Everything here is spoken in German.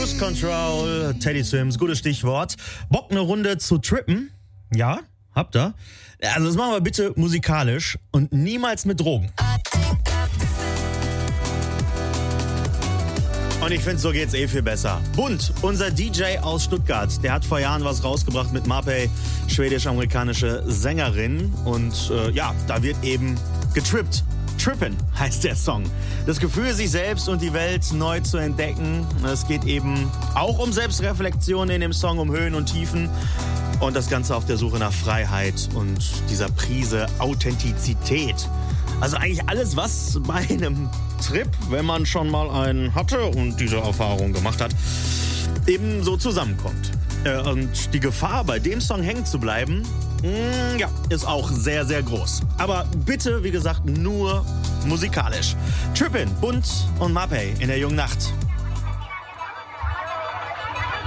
Cruise Control, Teddy Swims, gutes Stichwort. Bock, eine Runde zu trippen? Ja, habt ihr? Also das machen wir bitte musikalisch und niemals mit Drogen. Und ich finde, so geht's viel besser. Bunt, unser DJ aus Stuttgart, der hat vor Jahren was rausgebracht mit Mapei, schwedisch-amerikanische Sängerin. Und da wird eben getrippt. Trippen heißt der Song. Das Gefühl, sich selbst und die Welt neu zu entdecken. Es geht eben auch um Selbstreflexion in dem Song, um Höhen und Tiefen. Und das Ganze auf der Suche nach Freiheit und dieser Prise Authentizität. Also eigentlich alles, was bei einem Trip, wenn man schon mal einen hatte und diese Erfahrung gemacht hat, eben so zusammenkommt. Und die Gefahr, bei dem Song hängen zu bleiben, ist auch sehr, sehr groß. Aber bitte, wie gesagt, nur musikalisch. Trippin', Bunt und Mapei in der jungen Nacht.